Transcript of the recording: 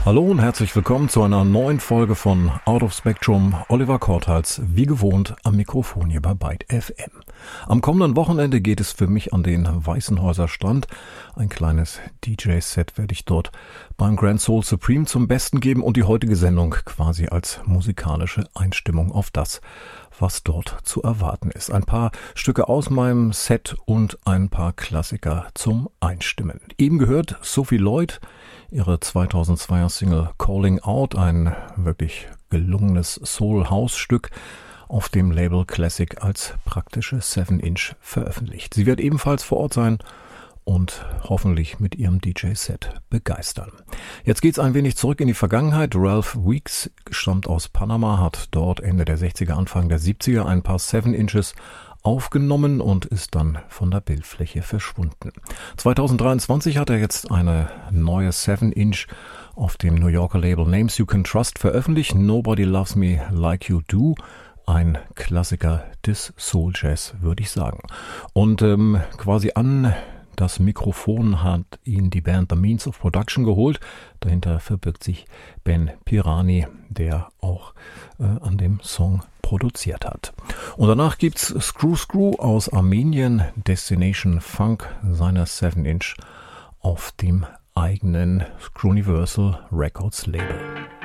Hallo und herzlich willkommen zu einer neuen Folge von Out of Spectrum. Oliver Korthals, wie gewohnt, am Mikrofon hier bei Byte FM. Am kommenden Wochenende geht es für mich an den Weißenhäuser Strand. Ein kleines DJ-Set werde ich dort beim Grand Soul Supreme zum Besten geben und die heutige Sendung quasi als musikalische Einstimmung auf das, was dort zu erwarten ist. Ein paar Stücke aus meinem Set und ein paar Klassiker zum Einstimmen. Eben gehört Sophie Lloyd, ihre 2002er Single Calling Out, ein wirklich gelungenes Soul-House-Stück, auf dem Label Classic als praktische 7-Inch veröffentlicht. Sie wird ebenfalls vor Ort sein und hoffentlich mit ihrem DJ-Set begeistern. Jetzt geht's ein wenig zurück in die Vergangenheit. Ralph Weeks stammt aus Panama, hat dort Ende der 60er, Anfang der 70er ein paar 7-Inches aufgenommen und ist dann von der Bildfläche verschwunden. 2023 hat er jetzt eine neue 7-Inch auf dem New Yorker Label Names You Can Trust veröffentlicht. Nobody Loves Me Like You Do. Ein Klassiker des Soul Jazz, würde ich sagen. Und quasi an das Mikrofon hat ihn die Band The Means of Production geholt. Dahinter verbirgt sich Ben Pirani, der auch an dem Song produziert hat. Und danach gibt's Screw aus Armenien, Destination Funk, seiner 7-Inch auf dem eigenen Screwniversal Records Label.